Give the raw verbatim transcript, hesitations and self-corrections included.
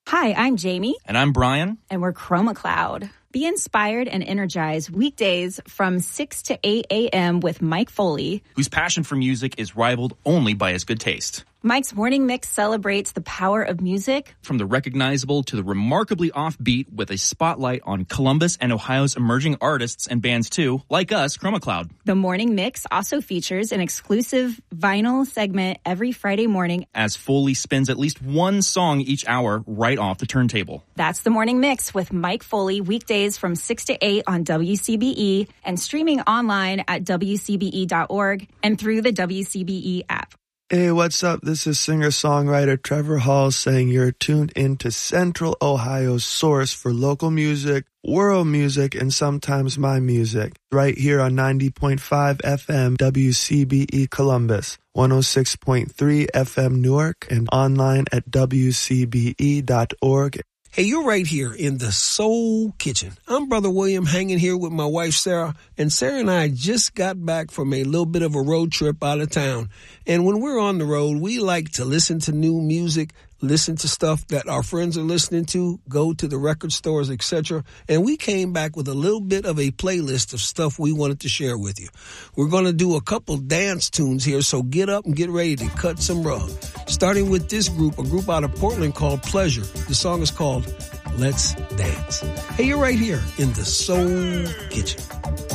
Hi, I'm Jamie. And I'm Brian. And we're Chroma Cloud. Be inspired and energized weekdays from six to eight a.m. with Mike Foley, whose passion for music is rivaled only by his good taste. Mike's morning mix celebrates the power of music. From the recognizable to the remarkably offbeat, with a spotlight on Columbus and Ohio's emerging artists and bands too, like us, Chroma Cloud. The morning mix also features an exclusive vinyl segment every Friday morning, as Foley spins at least one song each hour right off the turntable. That's the morning mix with Mike Foley, weekdays from six to eight on W C B E and streaming online at W C B E dot org and through the W C B E app. Hey, what's up? This is singer-songwriter Trevor Hall saying you're tuned into Central Ohio's source for local music, world music, and sometimes my music. Right here on ninety point five F M W C B E Columbus, one oh six point three F M Newark, and online at W C B E dot org. Hey, you're right here in the Soul Kitchen. I'm Brother William, hanging here with my wife, Sarah. And Sarah and I just got back from a little bit of a road trip out of town. And when we're on the road, we like to listen to new music, listen to stuff that our friends are listening to, go to the record stores, et cetera. And we came back with a little bit of a playlist of stuff we wanted to share with you. We're going to do a couple dance tunes here, so get up and get ready to cut some rug. Starting with this group, a group out of Portland called Pleasure. The song is called Let's Dance. Hey, you're right here in the Soul Kitchen.